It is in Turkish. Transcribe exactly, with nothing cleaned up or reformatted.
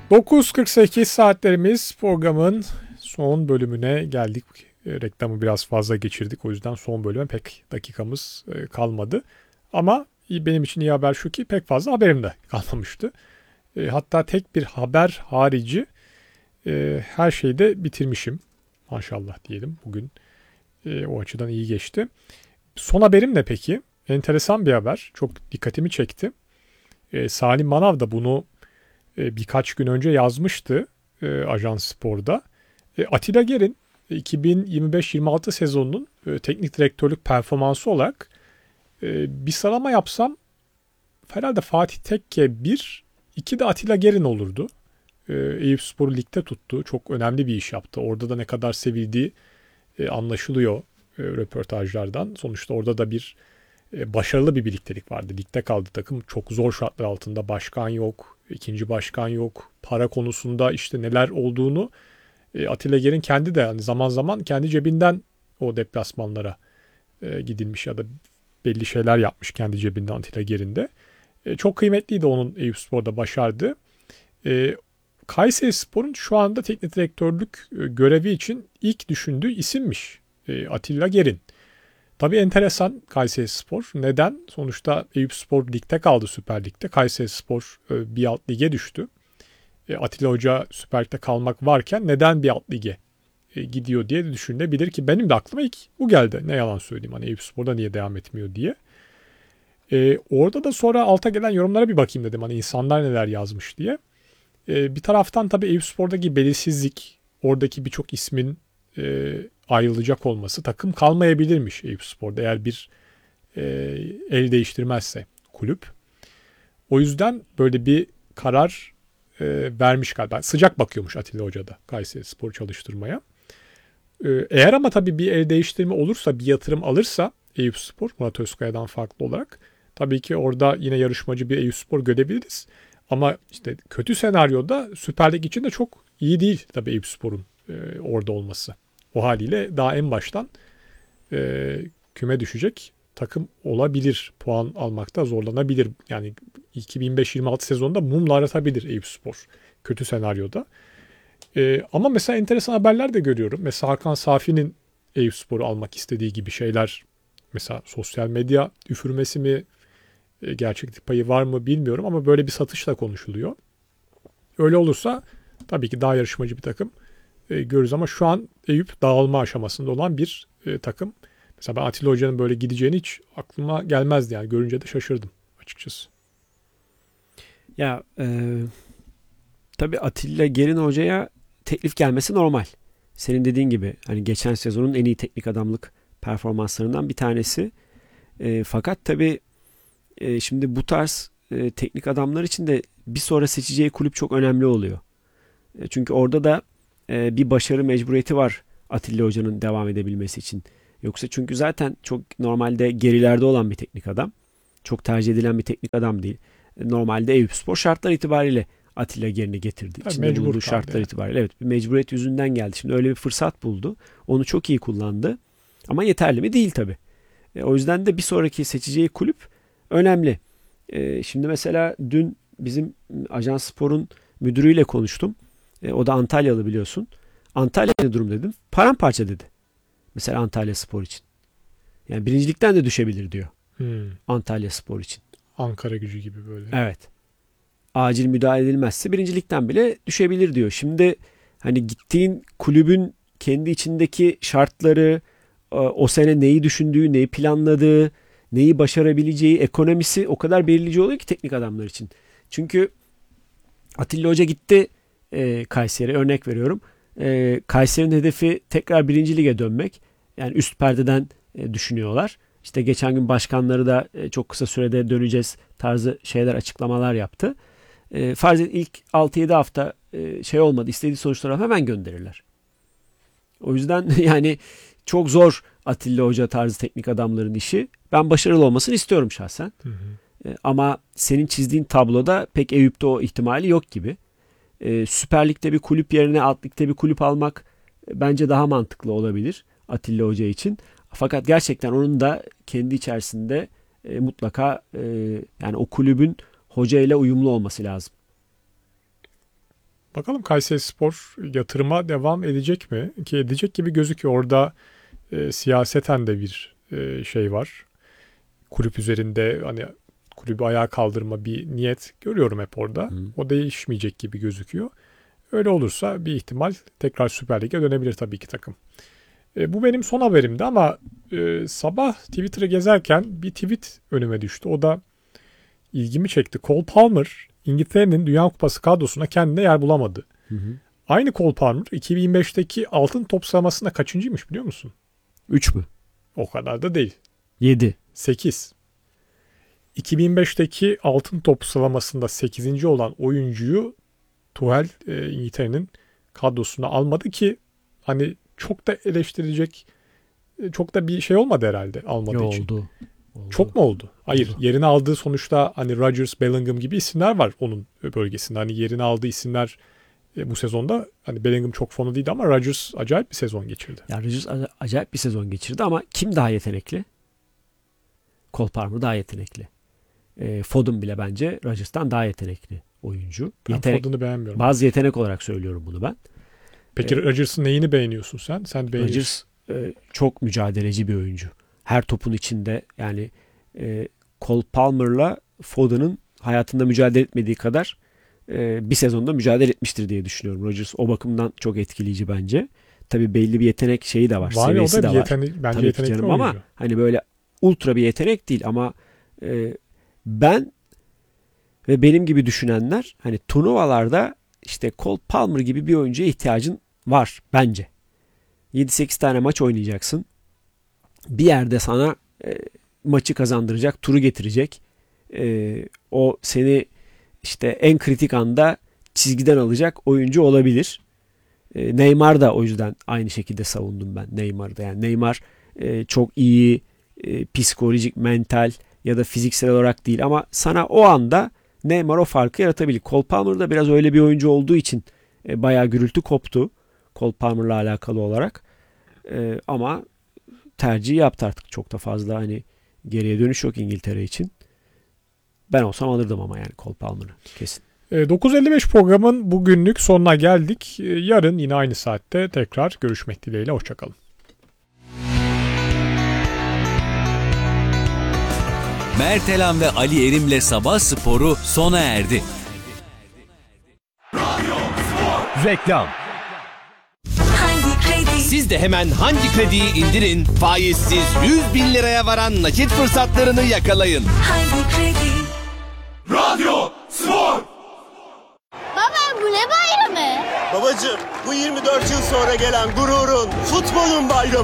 dokuz kırk sekiz saatlerimiz programın son bölümüne geldik. E, reklamı biraz fazla geçirdik. O yüzden son bölüme pek dakikamız e, kalmadı. Ama benim için iyi haber şu ki pek fazla haberim de kalmamıştı. E, hatta tek bir haber harici e, her şeyi de bitirmişim. Maşallah diyelim bugün. E, o açıdan iyi geçti. Son haberim ne peki? Enteresan bir haber. Çok dikkatimi çekti. E, Salim Manav da bunu e, birkaç gün önce yazmıştı e, Ajans Spor'da. E, Atilla Ger'in iki bin yirmi beş yirmi altı sezonunun e, teknik direktörlük performansı olarak e, bir sıralama yapsam herhalde Fatih Tekke bir, iki de Atilla Ger'in olurdu. E, Eyüpspor'u ligde tuttu. Çok önemli bir iş yaptı. Orada da ne kadar sevildiği e, anlaşılıyor e, röportajlardan. Sonuçta orada da bir e, başarılı bir birliktelik vardı. Ligde kaldı takım. Çok zor şartlar altında. Başkan yok, ikinci başkan yok. Para konusunda işte neler olduğunu e, Atilla Ger'in kendi de yani zaman zaman kendi cebinden o deplasmanlara e, gidilmiş ya da belli şeyler yapmış kendi cebinden Atilla Ger'in de. E, çok kıymetliydi onun Eyüpspor'da başardığı. E, Kayserispor'un şu anda teknik direktörlük e, görevi için ilk düşündüğü isimmiş e, Atilla Ger'in. Tabii enteresan Kayserispor. Neden? Sonuçta Eyüpspor ligde kaldı Süper Lig'de. Kayserispor e, bir alt lige düştü. E, Atilla Hoca Süper Lig'de kalmak varken neden bir alt lige e, gidiyor diye düşünülebilir ki benim de aklıma ilk bu geldi. Ne yalan söyleyeyim hani Eyüpspor'da niye devam etmiyor diye. E, orada da sonra alta gelen yorumlara bir bakayım dedim hani insanlar neler yazmış diye. E, bir taraftan tabii Eyüpspor'daki belirsizlik, oradaki birçok ismin e, ayrılacak olması takım kalmayabilirmiş Eyüpspor'da eğer bir e, el değiştirmezse kulüp. O yüzden böyle bir karar e, vermiş galiba. Sıcak bakıyormuş Atilla Hoca da Kayserispor çalıştırmaya. E, eğer ama tabii bir el değiştirme olursa, bir yatırım alırsa Eyüpspor, Murat Özkaya'dan farklı olarak tabii ki orada yine yarışmacı bir Eyüpspor görebiliriz. Ama işte kötü senaryoda Süper Lig için de çok iyi değil tabii Eyüpspor'un e, orada olması. O haliyle daha en baştan e, küme düşecek takım olabilir. Puan almakta zorlanabilir. Yani iki bin beş yirmi altı sezonunda mumla aratabilir Eyüpspor kötü senaryoda. E, ama mesela enteresan haberler de görüyorum. Mesela Hakan Safi'nin Eyüpspor'u almak istediği gibi şeyler mesela sosyal medya üfürmesi mi e, gerçeklik payı var mı bilmiyorum ama böyle bir satışla konuşuluyor. Öyle olursa tabii ki daha yarışmacı bir takım e, görürüz ama şu an Eyüp dağılma aşamasında olan bir e, takım. Mesela ben Atilla Hoca'nın böyle gideceğini hiç aklıma gelmezdi yani görünce de şaşırdım açıkçası. Ya e, tabii Atilla Gerin Hoca'ya teklif gelmesi normal. Senin dediğin gibi hani geçen sezonun en iyi teknik adamlık performanslarından bir tanesi. E, fakat tabii e, şimdi bu tarz e, teknik adamlar için de bir sonra seçeceği kulüp çok önemli oluyor. E, çünkü orada da e, bir başarı mecburiyeti var Atilla Hoca'nın devam edebilmesi için. Yoksa çünkü zaten çok normalde gerilerde olan bir teknik adam. Çok tercih edilen bir teknik adam değil. E, normalde Eyüpspor şartlar itibariyle Atilla Gerin'i getirdi. Tabii İçinde mecbur bulunduğu kaldı şartlar yani. itibariyle. Evet, bir mecburiyet yüzünden geldi. Şimdi öyle bir fırsat buldu. Onu çok iyi kullandı. Ama yeterli mi? Değil tabii. E, o yüzden de bir sonraki seçeceği kulüp önemli. E, şimdi mesela dün bizim Ajans Spor'un müdürüyle konuştum. E, o da Antalyalı biliyorsun. Antalya ne durum dedim. Paramparça dedi. Mesela Antalya Spor için. Yani birincilikten de düşebilir diyor. Hmm. Antalya Spor için. Ankara Gücü gibi böyle. Evet. Acil müdahale edilmezse birincilikten bile düşebilir diyor. Şimdi hani gittiğin kulübün kendi içindeki şartları, o sene neyi düşündüğü, neyi planladığı, neyi başarabileceği, ekonomisi o kadar belirleyici oluyor ki teknik adamlar için. Çünkü Atilla Hoca gitti e, Kayseri'ye örnek veriyorum. E, Kayseri'nin hedefi tekrar birinci lige dönmek. Yani üst perdeden e, düşünüyorlar. İşte geçen gün başkanları da e, çok kısa sürede döneceğiz tarzı şeyler açıklamalar yaptı. E, farz et ilk altı yedi hafta e, şey olmadı. İstediği sonuçları hemen gönderirler. O yüzden yani çok zor Atilla Hoca tarzı teknik adamların işi. Ben başarılı olmasını istiyorum şahsen. Hı hı. E, ama senin çizdiğin tabloda pek Eyüp'te o ihtimali yok gibi. E, Süper Lig'de bir kulüp yerine Alt Lig'de bir kulüp almak e, bence daha mantıklı olabilir Atilla Hoca için. Fakat gerçekten onun da kendi içerisinde e, mutlaka e, yani o kulübün hoca ile uyumlu olması lazım. Bakalım Kayserispor yatırıma devam edecek mi? Ki edecek gibi gözüküyor. Orada e, siyaseten de bir e, şey var. Kulüp üzerinde hani kulübü ayağa kaldırma bir niyet görüyorum hep orada. Hı. O değişmeyecek gibi gözüküyor. Öyle olursa bir ihtimal tekrar Süper Lig'e dönebilir tabii ki takım. E, bu benim son haberimdi ama e, sabah Twitter'ı gezerken bir tweet önüme düştü. O da ilgimi çekti. Cole Palmer İngiltere'nin Dünya Kupası kadrosuna kendine yer bulamadı. Hı hı. Aynı Cole Palmer iki bin yirmi beşteki altın top sıralamasında kaçıncıymış biliyor musun? üç mü? O kadar da değil. yedi. sekiz. iki bin yirmi beşteki altın top sıralamasında sekizinci olan oyuncuyu Tuchel e, İngiltere'nin kadrosuna almadı ki hani çok da eleştirilecek çok da bir şey olmadı herhalde almadığı Yo, için. Oldu. oldu. Çok mu oldu? Hayır. Oldu. Yerini aldığı sonuçta hani Rodgers, Bellingham gibi isimler var onun bölgesinde. Hani yerini aldığı isimler e, bu sezonda hani Bellingham çok fonu değildi ama Rodgers acayip bir sezon geçirdi. Ya Rodgers acayip bir sezon geçirdi ama kim daha yetenekli? Cole Palmer daha yetenekli. E, Foden bile bence Rodgers'tan daha yetenekli oyuncu. Ben Yetenek, Foden'ı beğenmiyorum. Bazı yetenek olarak söylüyorum bunu ben. Peki e, Rodgers'ın neyini beğeniyorsun sen? Sen beğeniyorsun. Rodgers e, çok mücadeleci bir oyuncu. Her topun içinde yani e, Cole Palmer'la Foden'ın hayatında mücadele etmediği kadar e, bir sezonda mücadele etmiştir diye düşünüyorum. Rodgers o bakımdan çok etkileyici bence. Tabii belli bir yetenek şeyi de var. Var seviyesi ya o da de bir var. yetenek, bence Tabii yetenekli canım oyuncu. ama hani böyle ultra bir yetenek değil ama e, ben ve benim gibi düşünenler hani turnuvalarda işte Cole Palmer gibi bir oyuncuya ihtiyacın var bence. yedi sekiz tane maç oynayacaksın. Bir yerde sana e, maçı kazandıracak, turu getirecek. E, o seni işte en kritik anda çizgiden alacak oyuncu olabilir. E, Neymar da o yüzden aynı şekilde savundum ben Neymar'da. Yani Neymar e, çok iyi e, psikolojik, mental ya da fiziksel olarak değil ama sana o anda Neymar o farkı yaratabilir. Cole Palmer da biraz öyle bir oyuncu olduğu için e, bayağı gürültü koptu Cole Palmer'la alakalı olarak. E, ama tercih yaptı artık çok da fazla hani geriye dönüş yok İngiltere için. Ben olsam alırdım ama yani Cole Palmer'ı kesin. dokuz elli beş programın bugünlük sonuna geldik. Yarın yine aynı saatte tekrar görüşmek dileğiyle. Hoşçakalın. Mertelan ve Ali Erim'le Sabah Sporu sona erdi. Reklam. Hangi kredi? Siz de hemen Hangi Kredi'yi indirin, faizsiz yüz bin liraya varan nakit fırsatlarını yakalayın. Hangi kredi? Radyo Spor. Baba bu ne bayramı? Babacığım bu yirmi dört yıl sonra gelen gururun, futbolun bayramı.